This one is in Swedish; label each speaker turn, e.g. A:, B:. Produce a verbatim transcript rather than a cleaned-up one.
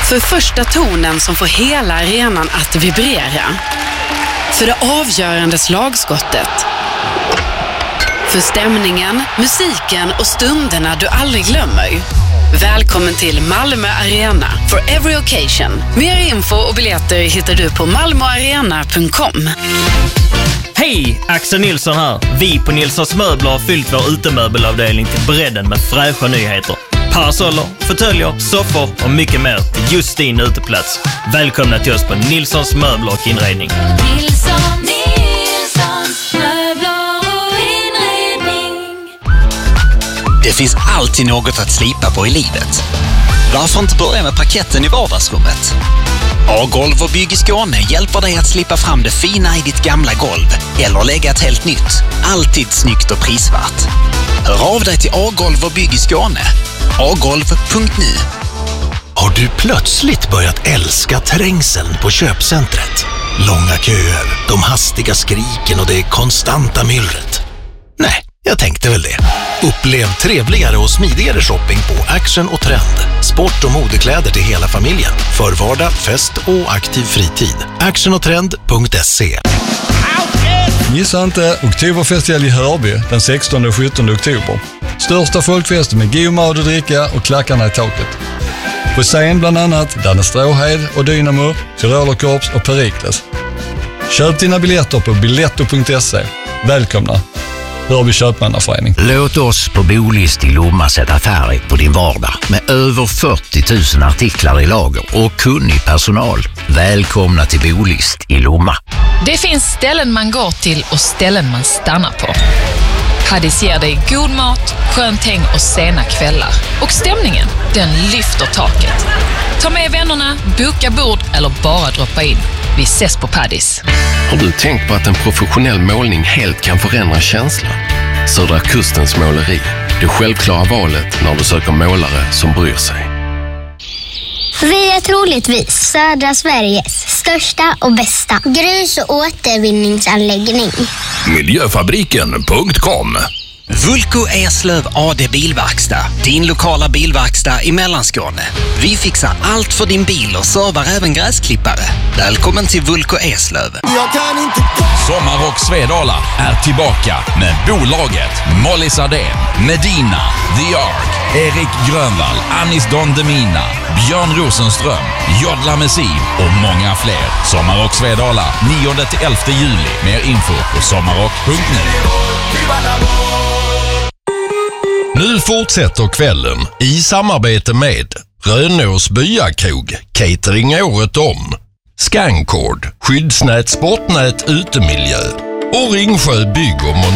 A: För första tonen som får hela arenan att vibrera. För det avgörande slagskottet. För stämningen, musiken och stunderna du aldrig glömmer. Välkommen till Malmö Arena for every occasion. Mer info och biljetter hittar du på malmoarena punkt com.
B: Hej, Axel Nilsson här. Vi på Nilssons Möbler har fyllt vår utemöbelavdelning till bredden med fräscha nyheter. Parasoller, fåtöljer, soffor och mycket mer till just din uteplats. Välkomna till oss på Nilssons Möbler och Inredning.
C: Nilsson, Nilssons Möbler och Inredning.
D: Det finns alltid något att slipa på i livet. Varför inte börja med parketten i vardagsrummet? A-golv och Bygg i Skåne hjälper dig att slippa fram det fina i ditt gamla golv eller lägga ett helt nytt. Alltid snyggt och prisvärt. Hör av dig till A-golv och Bygg i Skåne. a golv punkt nu.
E: Har du plötsligt börjat älska trängseln på köpcentret? Långa köer, de hastiga skriken och det konstanta myllret? Nej, jag tänkte väl det. Upplev trevligare och smidigare shopping på Action och Trend. Sport- och modekläder till hela familjen. För vardag, fest och aktiv fritid. action och trend punkt se.
F: Missa inte Oktoberfestival i Hörby den sextonde och sjuttonde oktober. Största folkfesten med god mat och dricka och klackarna i taket. På scen bland annat Danne Stråhed och Dynamo, Tyrolerkorps och Perikles. Köp dina biljetter på biletto punkt se. Välkomna! Hörby köpmannaförening.
G: Låt oss på Bolist i Lomma sätta färg på din vardag med över fyrtio tusen artiklar i lager och kunnig personal. Välkomna till Bolist i Lomma.
H: Det finns ställen man går till och ställen man stannar på. Paddis ger dig god mat, skönt häng och sena kvällar. Och stämningen, den lyfter taket. Ta med vännerna, boka bord eller bara droppa in. Vi ses på Paddis.
I: Har du tänkt på att en professionell målning helt kan förändra känslan? Södra Kustens måleri. Det självklara valet när du söker målare som bryr sig.
J: Vi är troligtvis södra Sveriges största och bästa grus- och återvinningsanläggning.
E: Miljöfabriken punkt com.
D: Vulko Eslöv A D Bilverkstad. Din lokala bilverkstad i Mellanskåne. Vi fixar allt för din bil och servar även gräsklippare. Välkommen till Vulko Eslöv.
K: Jag kan inte...
L: Sommarrock Svedala är tillbaka med bolaget Molly Sardén, Medina, The Ark, Erik Grönvall, Anis Don Demina, Björn Rosenström, Jodla Messiv och många fler. Sommarrock Svedala nionde till elfte juli. Mer info på sommarrock punkt nu.
E: Nu fortsätter kvällen i samarbete med Rönås Byakrog, catering året om, Scancord, skyddsnät, sportnät, utemiljö och Ringsjö bygg och